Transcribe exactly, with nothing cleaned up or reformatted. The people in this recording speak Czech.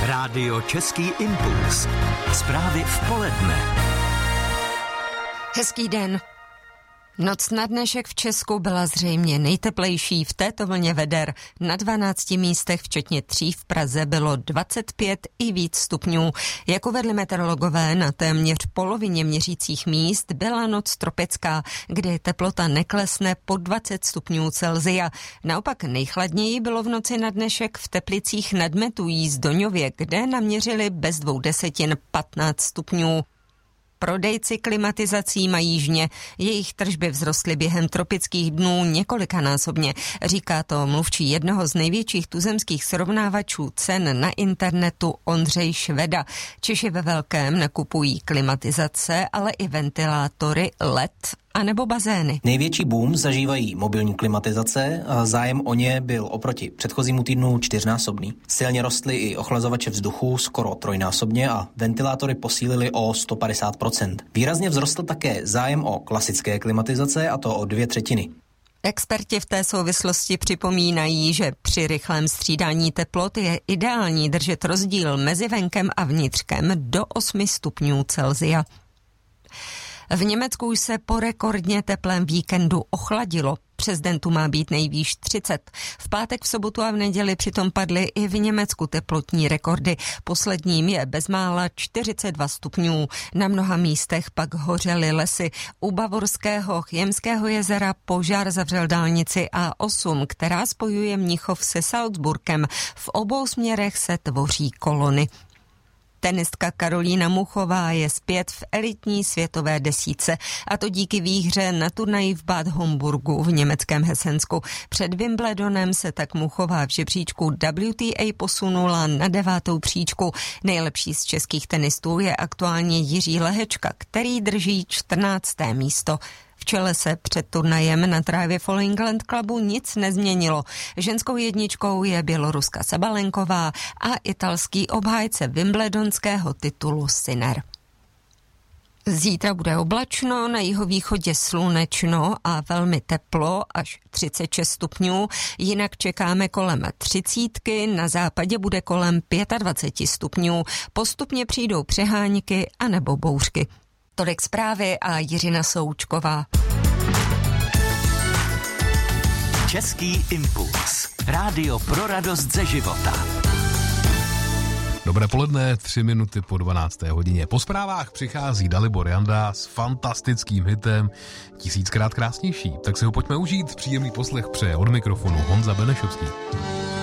Rádio Český impuls. Zprávy v poledne. Hezký den. Noc na dnešek v Česku byla zřejmě nejteplejší v této vlně veder. Na dvanácti místech, včetně tří v Praze, bylo dvacet pět i víc stupňů. Jak uvedli meteorologové, na téměř polovině měřících míst byla noc tropická, kdy teplota neklesne pod dvacet stupňů Celsia. Naopak nejchladněji bylo v noci na dnešek v Teplicích nad Metují Zdoňově, kde naměřili bez dvou desetin patnáct stupňů. Prodejci klimatizací mají jižně. Jejich tržby vzrostly během tropických dnů několikanásobně. Říká to mluvčí jednoho z největších tuzemských srovnávačů cen na internetu Ondřej Šveda. Češi ve velkém nakupují klimatizace, ale i ventilátory, el é dé a nebo bazény. Největší boom zažívají mobilní klimatizace a zájem o ně byl oproti předchozímu týdnu čtyřnásobný. Silně rostly i ochlazovače vzduchu skoro trojnásobně a ventilátory posílily o sto padesát procent. Výrazně vzrostl také zájem o klasické klimatizace, a to o dvě třetiny. Experti v té souvislosti připomínají, že při rychlém střídání teplot je ideální držet rozdíl mezi venkem a vnitřkem do osmi stupňů Celsia. V Německu už se po rekordně teplém víkendu ochladilo. Přes den tu má být nejvýš třicet. V pátek, v sobotu a v neděli přitom padly i v Německu teplotní rekordy. Posledním je bezmála čtyřicet dva stupňů. Na mnoha místech pak hořely lesy. U bavorského Chjemského jezera požár zavřel dálnici A osm, která spojuje Mnichov se Salzburgem. V obou směrech se tvoří kolony. Tenistka Karolína Muchová je zpět v elitní světové desítce, a to díky výhře na turnaji v Bad Homburgu v německém Hesensku. Před Wimbledonem se tak Muchová v žebříčku W T A posunula na devátou příčku. Nejlepší z českých tenistů je aktuálně Jiří Lehečka, který drží čtrnácté místo. V čele se před turnajem na trávě All England Clubu nic nezměnilo. Ženskou jedničkou je Běloruska Sabalenková a italský obhájce wimbledonského titulu Sinner. Zítra bude oblačno, na jihovýchodě slunečno a velmi teplo, až třicet šest stupňů, jinak čekáme kolem třicítky, na západě bude kolem dvacet pět stupňů, postupně přijdou přehánky anebo bouřky. Tolik zprávy a Jiřina Součková. Český impuls. Rádio pro radost ze života. Dobré poledne, tři minuty po dvanácté hodině. Po zprávách přichází Dalibor Janda s fantastickým hitem Tisíckrát krásnější. Tak si ho pojďme užít. Příjemný poslech přeje od mikrofonu Honza Benešovský.